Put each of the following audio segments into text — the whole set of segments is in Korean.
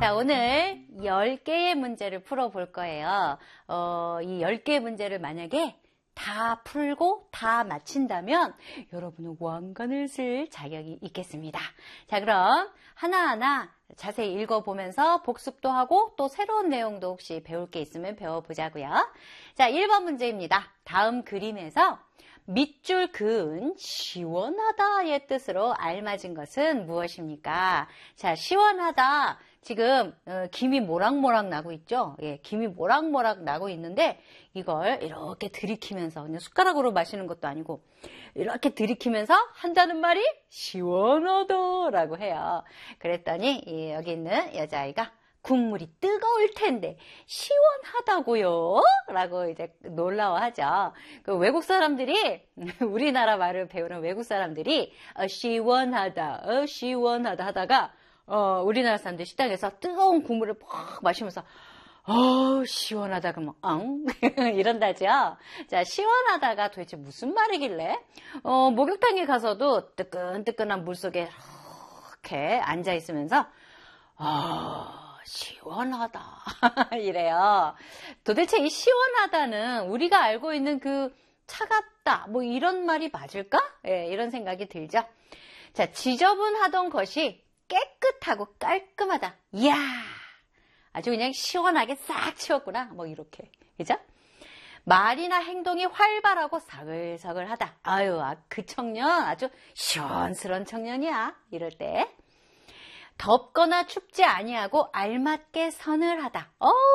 자, 오늘 10개의 문제를 풀어볼 거예요. 이 10개의 문제를 만약에 다 풀고 다 맞힌다면 여러분은 왕관을 쓸 자격이 있겠습니다. 자, 그럼 하나하나 자세히 읽어보면서 복습도 하고 또 새로운 내용도 혹시 배울 게 있으면 배워보자고요. 자, 1번 문제입니다. 다음 그림에서 밑줄 그은 시원하다의 뜻으로 알맞은 것은 무엇입니까? 자, 시원하다. 지금 김이 모락모락 나고 있죠? 예, 김이 모락모락 나고 있는데 이걸 이렇게 들이키면서 그냥 숟가락으로 마시는 것도 아니고 이렇게 들이키면서 한다는 말이 시원하다라고 해요. 그랬더니 여기 있는 여자아이가 국물이 뜨거울 텐데 시원하다고요? 라고 이제 놀라워하죠. 그 외국 사람들이 우리나라 말을 배우는 외국 사람들이 시원하다 하다가 우리나라 사람들이 식당에서 뜨거운 국물을 팍 마시면서 시원하다 그러면 이런다죠. 자, 시원하다가 도대체 무슨 말이길래 목욕탕에 가서도 뜨끈뜨끈한 물속에 이렇게 앉아 있으면서 시원하다 이래요. 도대체 이 시원하다는 우리가 알고 있는 그 차갑다 뭐 이런 말이 맞을까? 예, 이런 생각이 들죠. 자, 지저분하던 것이 깨끗하고 깔끔하다. 이야, 아주 그냥 시원하게 싹 치웠구나. 뭐 이렇게, 그죠? 말이나 행동이 활발하고 사글사글하다. 아유, 그 청년 아주 시원스러운 청년이야. 이럴 때. 덥거나 춥지 아니하고 알맞게 서늘하다.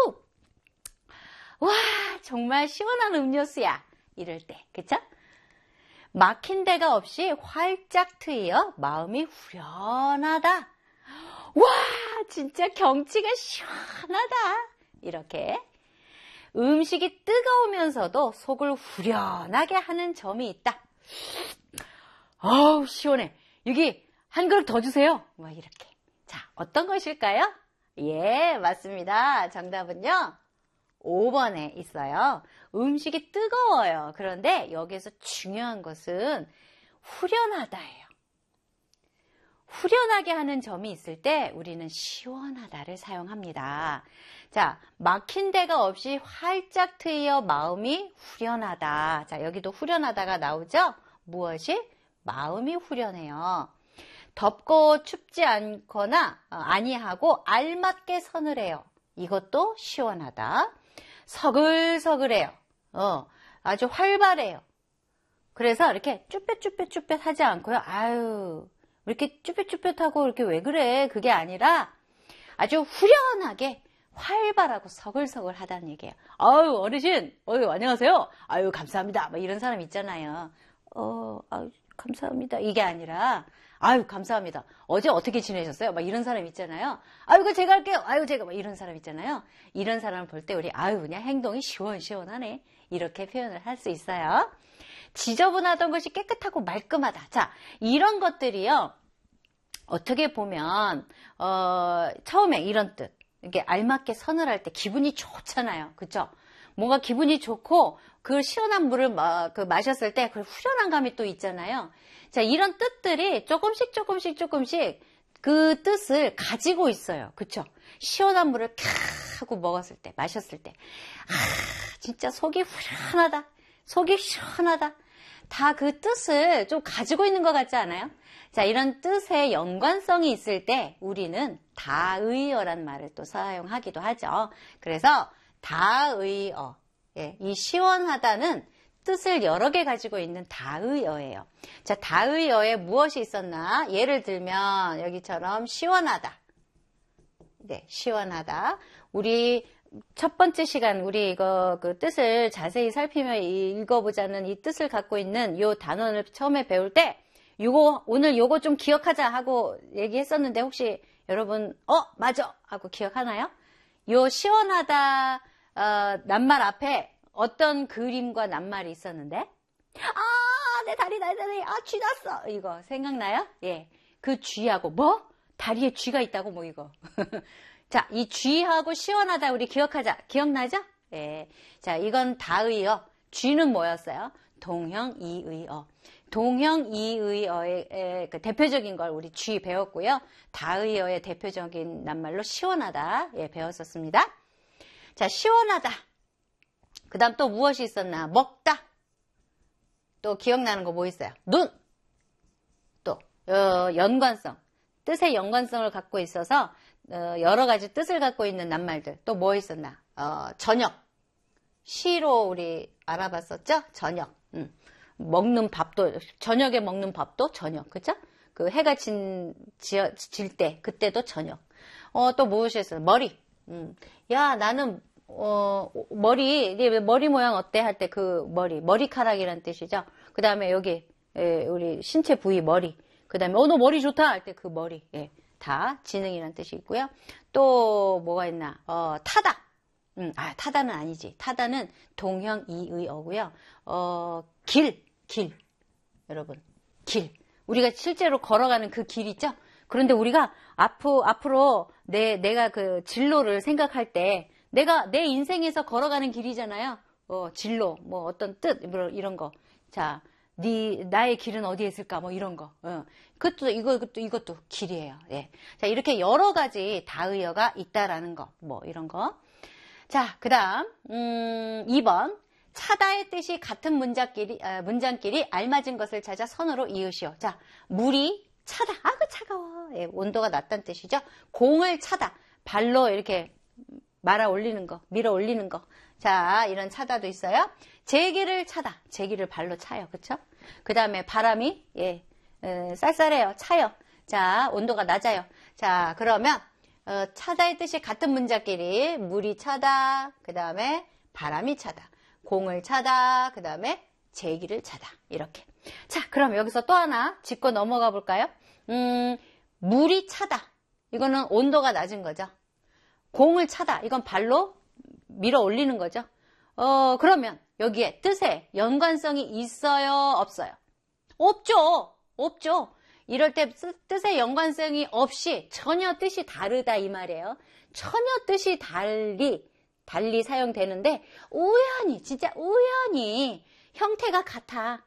와, 정말 시원한 음료수야. 이럴 때, 그쵸? 막힌 데가 없이 활짝 트이어 마음이 후련하다. 와, 진짜 경치가 시원하다. 이렇게. 음식이 뜨거우면서도 속을 후련하게 하는 점이 있다. 시원해. 여기 한 그릇 더 주세요. 뭐 이렇게. 자, 어떤 것일까요? 예, 맞습니다. 정답은요, 5번에 있어요. 음식이 뜨거워요. 그런데 여기서 중요한 것은 후련하다예요. 후련하게 하는 점이 있을 때 우리는 시원하다를 사용합니다. 자, 막힌 데가 없이 활짝 트이어 마음이 후련하다. 자, 여기도 후련하다가 나오죠? 무엇이? 마음이 후련해요. 덥고 춥지 않거나 아니하고 알맞게 서늘해요. 이것도 시원하다. 서글서글해요. 아주 활발해요. 그래서 이렇게 쭈뼛쭈뼛쭈뼛 하지 않고요. 아유, 이렇게 쭈뼛쭈뼛하고 이렇게 왜 그래? 그게 아니라 아주 후련하게 활발하고 서글서글하다는 얘기예요. 아유, 어르신, 안녕하세요. 아유, 감사합니다. 뭐 이런 사람 있잖아요. 아유, 감사합니다. 이게 아니라 아유, 감사합니다. 어제 어떻게 지내셨어요? 막 이런 사람 있잖아요. 아유, 이거 제가 할게요. 아유, 제가 막 이런 사람 있잖아요. 이런 사람을 볼 때 우리 아유, 그냥 행동이 시원시원하네. 이렇게 표현을 할 수 있어요. 지저분하던 것이 깨끗하고 말끔하다. 자, 이런 것들이요. 어떻게 보면 처음에 이런 뜻. 이게 알맞게 서늘할 때 기분이 좋잖아요. 그렇죠? 뭔가 기분이 좋고 그 시원한 물을 마셨을 때 그 후련한 감이 또 있잖아요. 자, 이런 뜻들이 조금씩 그 뜻을 가지고 있어요. 그쵸? 시원한 물을 캬 하고 먹었을 때, 마셨을 때, 진짜 속이 후련하다. 속이 시원하다. 다 그 뜻을 좀 가지고 있는 것 같지 않아요? 자, 이런 뜻의 연관성이 있을 때 우리는 다의어란 말을 또 사용하기도 하죠. 그래서 다의어. 예, 이 시원하다는 뜻을 여러 개 가지고 있는 다의어예요. 자, 다의어에 무엇이 있었나? 예를 들면 여기처럼 시원하다. 네, 시원하다. 우리 첫 번째 시간 우리 이거 그 뜻을 자세히 살피며 읽어보자는 이 뜻을 갖고 있는 요 단원을 처음에 배울 때 오늘 요거 좀 기억하자 하고 얘기했었는데 혹시 여러분 맞아 하고 기억하나요? 요 시원하다 낱말 앞에 어떤 그림과 낱말이 있었는데 내 다리 쥐 났어 이거 생각나요? 예, 그 쥐하고 뭐? 다리에 쥐가 있다고 뭐 이거 자, 이 쥐하고 시원하다 우리 기억하자. 기억나죠? 예. 자, 이건 다의어. 쥐는 뭐였어요? 동형 이의어. 동형 이의어의 그 대표적인 걸 우리 쥐 배웠고요. 다의어의 대표적인 낱말로 시원하다 예, 배웠었습니다. 자, 시원하다. 그 다음 또 무엇이 있었나? 먹다. 또 기억나는 거 뭐 있어요? 눈. 또 연관성. 뜻의 연관성을 갖고 있어서 여러 가지 뜻을 갖고 있는 낱말들. 또 뭐 있었나? 저녁. 시로 우리 알아봤었죠? 저녁. 먹는 밥도, 저녁에 먹는 밥도 저녁. 그쵸? 그 해가 질 때, 그때도 저녁. 또 무엇이 있어요? 머리. 야, 나는, 머리 모양 어때? 할 때 그 머리카락이란 뜻이죠. 그 다음에 여기, 우리 신체 부위 머리. 그 다음에, 너 머리 좋다! 할 때 그 머리. 예, 다 지능이란 뜻이 있고요. 또 뭐가 있나? 타다. 타다는 아니지. 타다는 동형이의어고요. 길. 여러분, 길. 우리가 실제로 걸어가는 그 길 있죠? 그런데 우리가 앞으로 내가 그 진로를 생각할 때 내 인생에서 걸어가는 길이잖아요. 진로, 뭐 어떤 뜻, 뭐 이런 거. 자, 나의 길은 어디에 있을까? 뭐 이런 거. 이것도 길이에요. 예. 자, 이렇게 여러 가지 다의어가 있다라는 거. 뭐 이런 거. 자, 그 다음, 2번. 차다의 뜻이 같은 문장끼리 알맞은 것을 찾아 선으로 이으시오. 자, 물이 차다. 그 차가워. 예, 온도가 낮다는 뜻이죠. 공을 차다. 발로 이렇게 밀어 올리는 거. 자, 이런 차다도 있어요. 제기를 차다. 제기를 발로 차요. 그쵸? 그 다음에 바람이, 쌀쌀해요. 차요. 자, 온도가 낮아요. 자, 그러면, 차다의 뜻이 같은 문장끼리 물이 차다. 그 다음에 바람이 차다. 공을 차다. 그 다음에 제기를 차다. 이렇게. 자, 그럼 여기서 또 하나 짚고 넘어가 볼까요? 물이 차다. 이거는 온도가 낮은 거죠. 공을 차다. 이건 발로 밀어 올리는 거죠. 그러면 여기에 뜻에 연관성이 있어요? 없어요? 없죠. 이럴 때 뜻의 연관성이 없이 전혀 뜻이 다르다 이 말이에요. 전혀 뜻이 달리 사용되는데 진짜 우연히 형태가 같아.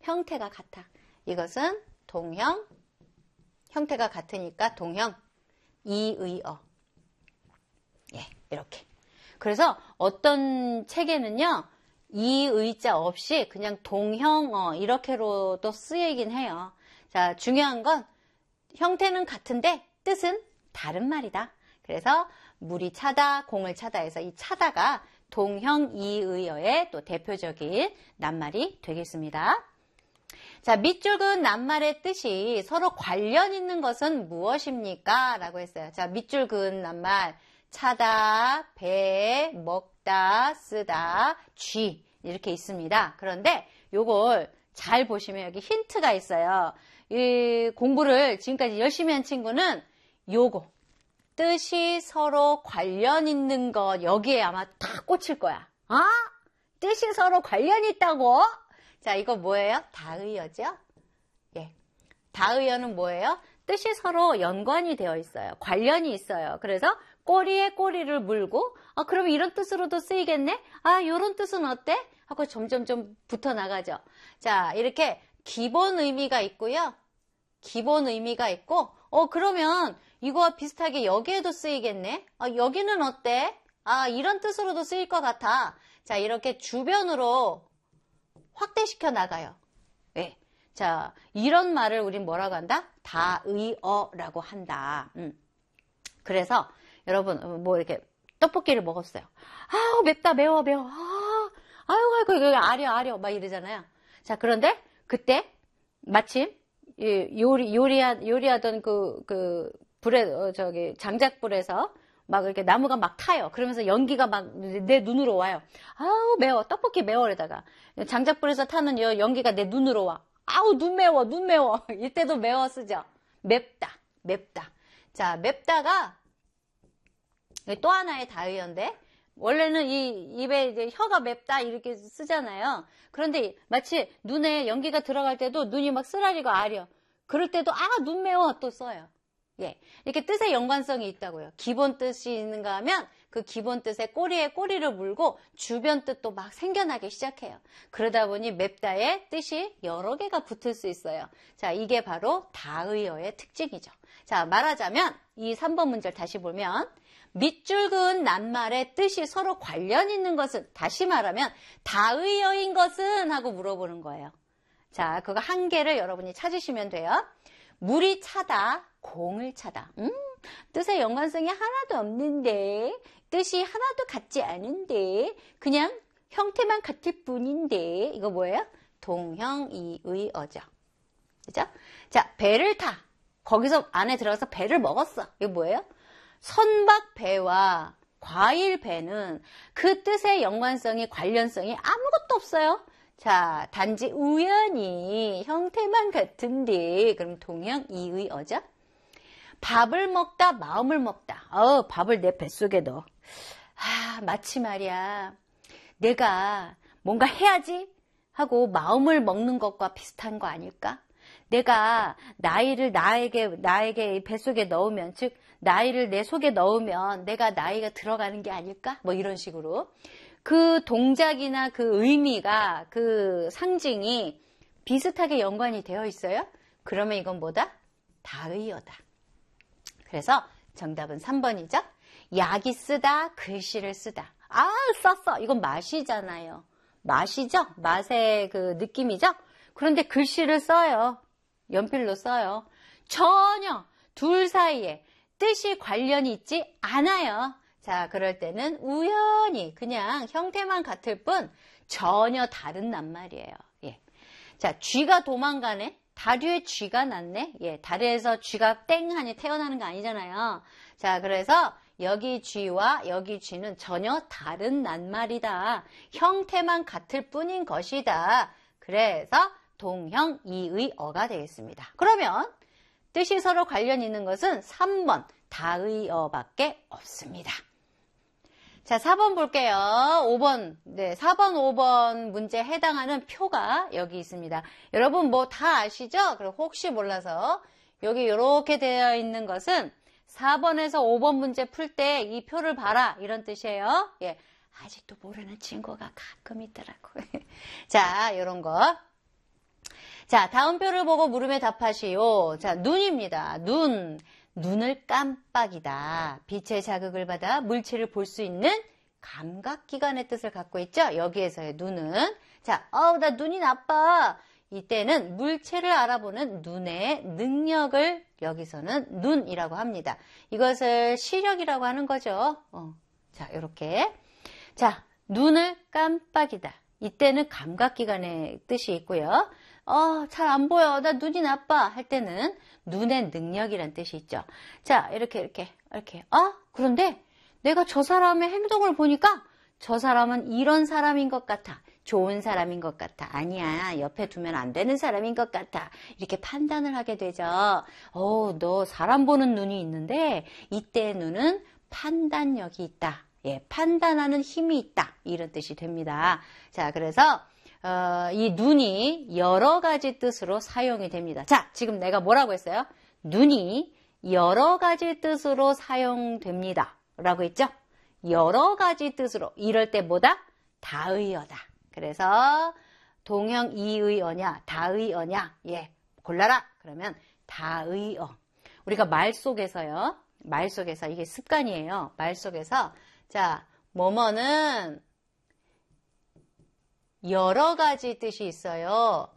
이것은 동형, 형태가 같으니까 동형 이의어. 예, 이렇게. 그래서 어떤 책에는요, 이의자 없이 그냥 동형어 이렇게로도 쓰이긴 해요. 자, 중요한 건 형태는 같은데 뜻은 다른 말이다. 그래서 물이 차다, 공을 차다 해서 이 차다가 동형이의어의 또 대표적인 낱말이 되겠습니다. 자, 밑줄 그은 낱말의 뜻이 서로 관련 있는 것은 무엇입니까? 라고 했어요. 자, 밑줄 그은 낱말 차다, 배, 먹다, 쓰다, 쥐 이렇게 있습니다. 그런데 요걸 잘 보시면 여기 힌트가 있어요. 이 공부를 지금까지 열심히 한 친구는 요거 뜻이 서로 관련 있는 것 여기에 아마 다 꽂힐 거야. 뜻이 서로 관련이 있다고? 자, 이거 뭐예요? 다의어죠? 예. 다의어는 뭐예요? 뜻이 서로 연관이 되어 있어요. 관련이 있어요. 그래서 꼬리에 꼬리를 물고 그럼 이런 뜻으로도 쓰이겠네? 요런 뜻은 어때? 하고 점점 좀 붙어 나가죠. 자, 이렇게 기본 의미가 있고요. 기본 의미가 있고 그러면 이거와 비슷하게 여기에도 쓰이겠네? 여기는 어때? 이런 뜻으로도 쓰일 것 같아. 자, 이렇게 주변으로 확대시켜 나가요. 네. 자, 이런 말을 우린 뭐라고 한다? 다의어라고 한다. 그래서 여러분 뭐 이렇게 떡볶이를 먹었어요. 맵다, 매워. 아이고, 아려 막 이러잖아요. 자, 그런데 그때 마침 요리하던 그 불에 장작불에서 막 이렇게 나무가 막 타요. 그러면서 연기가 막 내 눈으로 와요. 매워. 떡볶이 매워. 이러다가 장작불에서 타는 연기가 내 눈으로 와. 눈 매워. 이때도 매워 쓰죠. 맵다. 자, 맵다가 또 하나의 다의어인데 원래는 이 입에 이제 혀가 맵다 이렇게 쓰잖아요. 그런데 마치 눈에 연기가 들어갈 때도 눈이 막 쓰라리고 아려. 그럴 때도 눈 매워 또 써요. 예, 이렇게 뜻의 연관성이 있다고요. 기본 뜻이 있는가 하면 그 기본 뜻의 꼬리에 꼬리를 물고 주변 뜻도 막 생겨나기 시작해요. 그러다 보니 맵다의 뜻이 여러 개가 붙을 수 있어요. 자, 이게 바로 다의어의 특징이죠. 자, 말하자면 이 3번 문제를 다시 보면 밑줄 그은 낱말의 뜻이 서로 관련 있는 것은, 다시 말하면 다의어인 것은 하고 물어보는 거예요. 자, 그거 한 개를 여러분이 찾으시면 돼요. 물이 차다, 공을 차다. 뜻의 연관성이 하나도 없는데, 뜻이 하나도 같지 않은데, 그냥 형태만 같을 뿐인데, 이거 뭐예요? 동형이의어죠. 그죠? 자, 배를 타. 거기서 안에 들어가서 배를 먹었어. 이거 뭐예요? 선박 배와 과일 배는 그 뜻의 연관성이, 관련성이 아무것도 없어요. 자, 단지 우연히 형태만 같은데, 그럼 동형이의어죠? 밥을 먹다, 마음을 먹다. 밥을 내 뱃속에 넣어. 마치 말이야, 내가 뭔가 해야지 하고 마음을 먹는 것과 비슷한 거 아닐까? 내가 나이를 나에게 뱃속에 넣으면, 즉 나이를 내 속에 넣으면 내가 나이가 들어가는 게 아닐까? 뭐 이런 식으로 그 동작이나 그 의미가, 그 상징이 비슷하게 연관이 되어 있어요. 그러면 이건 뭐다? 다의어다. 그래서 정답은 3번이죠. 약이 쓰다, 글씨를 쓰다. 썼어. 이건 맛이잖아요. 맛이죠? 맛의 그 느낌이죠? 그런데 글씨를 써요. 연필로 써요. 전혀 둘 사이에 뜻이 관련이 있지 않아요. 자, 그럴 때는 우연히 그냥 형태만 같을 뿐 전혀 다른 낱말이에요. 예. 자, 쥐가 도망가네. 다리에 쥐가 났네. 예, 다리에서 쥐가 땡 하니 태어나는 거 아니잖아요. 자, 그래서 여기 쥐와 여기 쥐는 전혀 다른 낱말이다. 형태만 같을 뿐인 것이다. 그래서 동형이의어가 되겠습니다. 그러면 뜻이 서로 관련 있는 것은 3번 다의어밖에 없습니다. 자, 4번 볼게요. 5번, 4번, 5번 문제에 해당하는 표가 여기 있습니다. 여러분 뭐 다 아시죠? 그리고 혹시 몰라서 여기 이렇게 되어 있는 것은 4번에서 5번 문제 풀 때 이 표를 봐라, 이런 뜻이에요. 예, 아직도 모르는 친구가 가끔 있더라고요. 자, 이런 거. 자, 다음 표를 보고 물음에 답하시오. 자, 눈입니다. 눈을 깜빡이다. 빛의 자극을 받아 물체를 볼 수 있는 감각기관의 뜻을 갖고 있죠. 여기에서의 눈은. 자, 나 눈이 나빠. 이때는 물체를 알아보는 눈의 능력을 여기서는 눈이라고 합니다. 이것을 시력이라고 하는 거죠. 자, 이렇게. 자, 눈을 깜빡이다. 이때는 감각기관의 뜻이 있고요. 잘 안 보여. 나 눈이 나빠. 할 때는 눈의 능력이란 뜻이 있죠. 자, 이렇게. 그런데 내가 저 사람의 행동을 보니까 저 사람은 이런 사람인 것 같아. 좋은 사람인 것 같아. 아니야. 옆에 두면 안 되는 사람인 것 같아. 이렇게 판단을 하게 되죠. 너 사람 보는 눈이 있는데 이때의 눈은 판단력이 있다. 예, 판단하는 힘이 있다. 이런 뜻이 됩니다. 자, 그래서 이 눈이 여러 가지 뜻으로 사용이 됩니다. 자, 지금 내가 뭐라고 했어요? 눈이 여러 가지 뜻으로 사용됩니다. 라고 했죠? 여러 가지 뜻으로. 이럴 때 뭐다? 다의어다. 그래서 동형이의어냐, 다의어냐? 예, 골라라. 그러면 다의어. 우리가 말 속에서요. 말 속에서 이게 습관이에요. 말 속에서 자, 뭐뭐는 여러 가지 뜻이 있어요.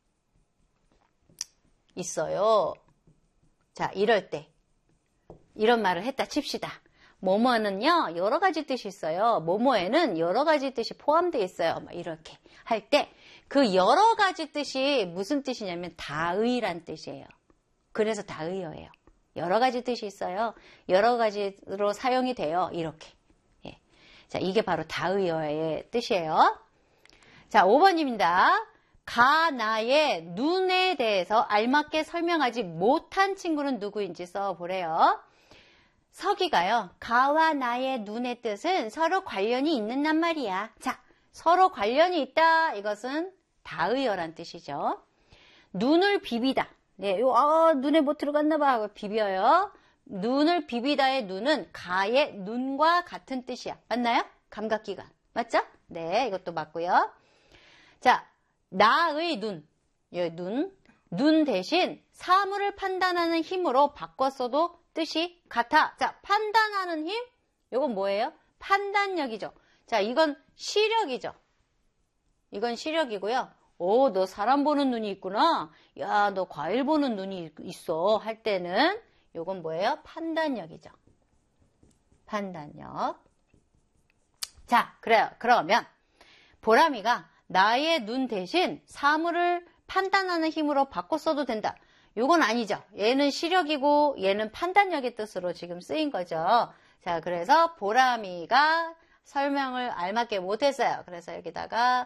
자, 이럴 때 이런 말을 했다 칩시다. 뭐뭐는요, 여러 가지 뜻이 있어요. 뭐뭐에는 여러 가지 뜻이 포함되어 있어요. 막 이렇게 할 때 그 여러 가지 뜻이 무슨 뜻이냐면 다의란 뜻이에요. 그래서 다의어예요. 여러 가지 뜻이 있어요. 여러 가지로 사용이 돼요. 이렇게. 예. 자, 이게 바로 다의어의 뜻이에요. 자, 5번입니다. 나의 눈에 대해서 알맞게 설명하지 못한 친구는 누구인지 써보래요. 서기가요. 가와 나의 눈의 뜻은 서로 관련이 있는 낱말이야. 자, 서로 관련이 있다. 이것은 다의어란 뜻이죠. 눈을 비비다. 예, 눈에 뭐 들어갔나 봐 하고 비벼요. 눈을 비비다의 눈은 가의 눈과 같은 뜻이야. 맞나요? 감각기관. 맞죠? 네, 이것도 맞고요. 자, 나의 눈. 예, 눈 대신 사물을 판단하는 힘으로 바꿨어도 뜻이 같아. 자, 판단하는 힘? 이건 뭐예요? 판단력이죠. 자, 이건 시력이죠. 이건 시력이고요. 너 사람 보는 눈이 있구나. 야, 너 과일 보는 눈이 있어. 할 때는 이건 뭐예요? 판단력이죠. 판단력. 자, 그래요. 그러면 보람이가 나의 눈 대신 사물을 판단하는 힘으로 바꿔 써도 된다. 이건 아니죠. 얘는 시력이고 얘는 판단력의 뜻으로 지금 쓰인 거죠. 자, 그래서 보람이가 설명을 알맞게 못했어요. 그래서 여기다가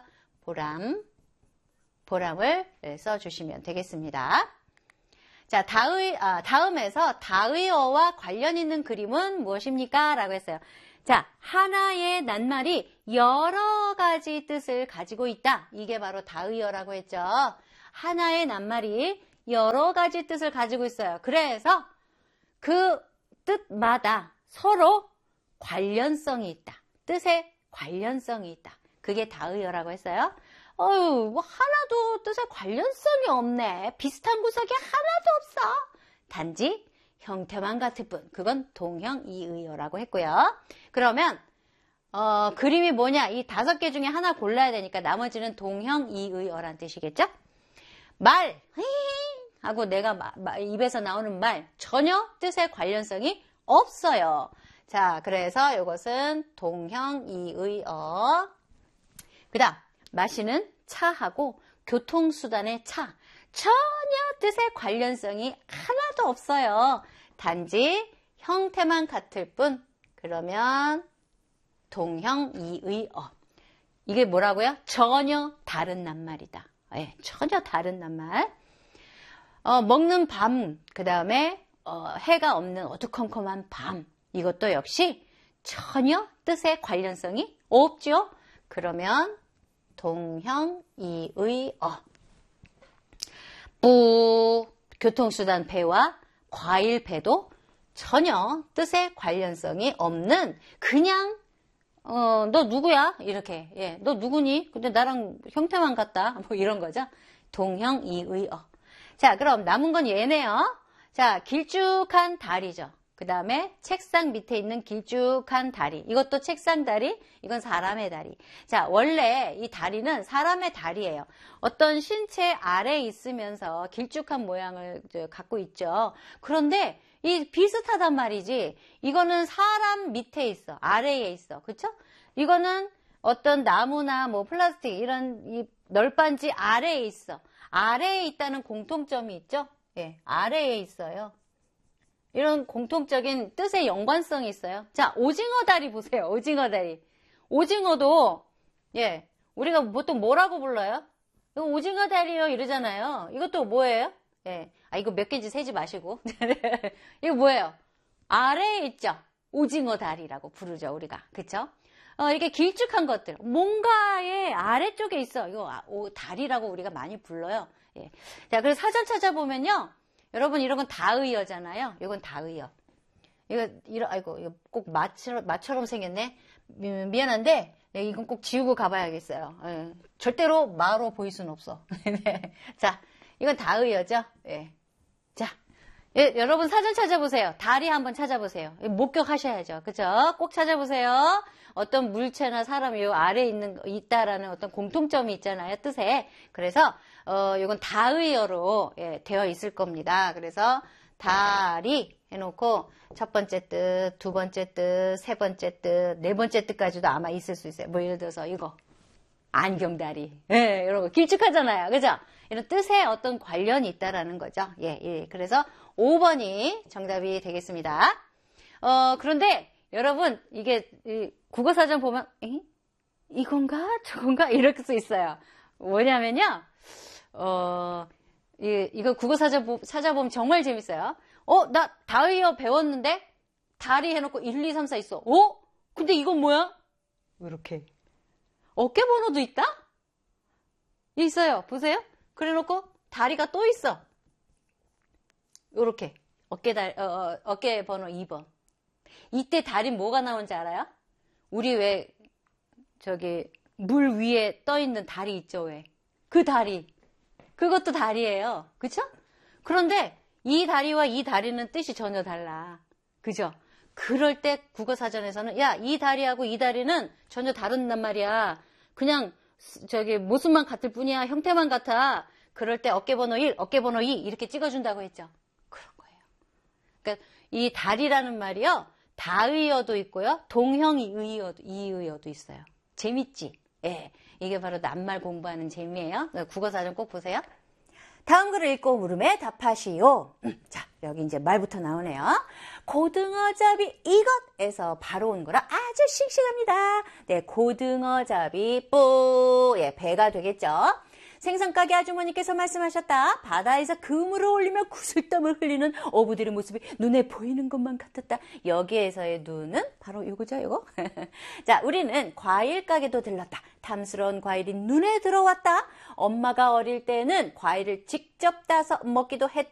보람을 써주시면 되겠습니다. 자, 다음에서 다의어와 관련 있는 그림은 무엇입니까? 라고 했어요. 자, 하나의 낱말이 여러 가지 뜻을 가지고 있다. 이게 바로 다의어라고 했죠. 하나의 낱말이 여러 가지 뜻을 가지고 있어요. 그래서 그 뜻마다 서로 관련성이 있다. 뜻에 관련성이 있다. 그게 다의어라고 했어요. 뭐 하나도 뜻에 관련성이 없네. 비슷한 구석이 하나도 없어. 단지 형태만 같을 뿐. 그건 동형이의어라고 했고요. 그러면 그림이 뭐냐? 이 5개 중에 하나 골라야 되니까 나머지는 동형이의어란 뜻이겠죠? 말 하고 내가 입에서 나오는 말 전혀 뜻에 관련성이 없어요. 자, 그래서 이것은 동형이의어. 그 다음 마시는 차하고 교통수단의 차 전혀 뜻의 관련성이 하나도 없어요. 단지 형태만 같을 뿐. 그러면 동형이의어. 이게 뭐라고요? 전혀 다른 낱말이다. 네, 전혀 다른 낱말. 먹는 밤, 그 다음에 해가 없는 어두컴컴한 밤. 이것도 역시 전혀 뜻의 관련성이 없죠. 그러면 동형이의어. 교통수단 배와 과일 배도 전혀 뜻의 관련성이 없는 그냥 너 누구야? 이렇게. 예, 너 누구니? 근데 나랑 형태만 같다. 뭐 이런 거죠. 동형이의어. 자, 그럼 남은 건 얘네요. 자, 길쭉한 다리죠. 그 다음에 책상 밑에 있는 길쭉한 다리. 이것도 책상 다리, 이건 사람의 다리. 자, 원래 이 다리는 사람의 다리예요. 어떤 신체 아래에 있으면서 길쭉한 모양을 갖고 있죠. 그런데 이 비슷하단 말이지. 이거는 사람 밑에 있어. 아래에 있어. 그쵸? 이거는 어떤 나무나 뭐 플라스틱 이런 이 널빤지 아래에 있어. 아래에 있다는 공통점이 있죠? 예, 아래에 있어요. 이런 공통적인 뜻의 연관성이 있어요. 자, 오징어 다리 보세요. 오징어 다리. 오징어도, 예, 우리가 보통 뭐라고 불러요? 이거 오징어 다리요 이러잖아요. 이것도 뭐예요? 예, 이거 몇 개인지 세지 마시고. 이거 뭐예요? 아래에 있죠? 오징어 다리라고 부르죠, 우리가. 그쵸? 이렇게 길쭉한 것들. 뭔가의 아래쪽에 있어. 이거 다리라고 우리가 많이 불러요. 예. 자, 그래서 사전 찾아보면요. 여러분, 이런 건 다의어잖아요. 이건 다의어. 이거 꼭 마처럼 생겼네. 미안한데, 이건 꼭 지우고 가봐야겠어요. 예. 절대로 마로 보일 수는 없어. 자, 이건 다의어죠. 예. 자, 예, 여러분 사전 찾아보세요. 다리 한번 찾아보세요. 목격하셔야죠. 그죠? 꼭 찾아보세요. 어떤 물체나 사람이 요 아래에 있다라는 어떤 공통점이 있잖아요. 뜻에. 그래서, 이건 다의어로, 예, 되어 있을 겁니다. 그래서, 다리 해놓고, 첫 번째 뜻, 두 번째 뜻, 세 번째 뜻, 네 번째 뜻까지도 아마 있을 수 있어요. 뭐 예를 들어서 이거. 안경다리. 예, 이런 거 길쭉하잖아요. 그죠? 이런 뜻에 어떤 관련이 있다라는 거죠. 예, 예. 그래서 5번이 정답이 되겠습니다. 그런데 여러분, 이게 국어사전 보면, 이건가? 저건가? 이럴 수 있어요. 뭐냐면요. 이거 국어사전 찾아보면 정말 재밌어요. 나 다의어 배웠는데? 다리 해놓고 1, 2, 3, 4 있어. 근데 이건 뭐야? 이렇게. 어깨 번호도 있다? 있어요. 보세요. 그래 놓고 다리가 또 있어. 요렇게 어깨 번호 2번. 이때 다리 뭐가 나온지 알아요? 우리 왜 저기 물 위에 떠 있는 다리 있죠, 왜? 그 다리. 그것도 다리예요. 그쵸? 그런데 이 다리와 이 다리는 뜻이 전혀 달라. 그죠? 그럴 때 국어사전에서는 야, 이 다리하고 이 다리는 전혀 다른단 말이야. 그냥 저기 모습만 같을 뿐이야. 형태만 같아. 그럴 때 어깨번호 1, 어깨번호 2 이렇게 찍어준다고 했죠. 그런 거예요. 그러니까 이 다리라는 말이요. 다의어도 있고요. 동형이의어도 있어요. 재밌지? 예. 이게 바로 낱말 공부하는 재미예요. 국어사전 꼭 보세요. 다음 글을 읽고 물음에 답하시오. 자, 여기 이제 말부터 나오네요. 고등어잡이 이것에서 바로 온 거라 아주 씩씩합니다. 네, 고등어잡이 뿌. 예, 배가 되겠죠. 생선가게 아주머니께서 말씀하셨다. 바다에서 그물을 올리며 구슬땀을 흘리는 어부들의 모습이 눈에 보이는 것만 같았다. 여기에서의 눈은 바로 요거죠, 요거. 자, 우리는 과일 가게도 들렀다. 탐스러운 과일이 눈에 들어왔다. 엄마가 어릴 때는 과일을 직접 따서 먹기도 했다.